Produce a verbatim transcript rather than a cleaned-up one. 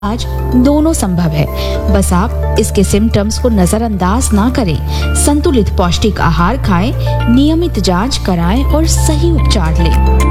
आज दोनों संभव है। बस आप इसके सिम्टम्स को नजरअंदाज ना करें, संतुलित पौष्टिक आहार खाएं, नियमित जांच कराएं और सही उपचार लें।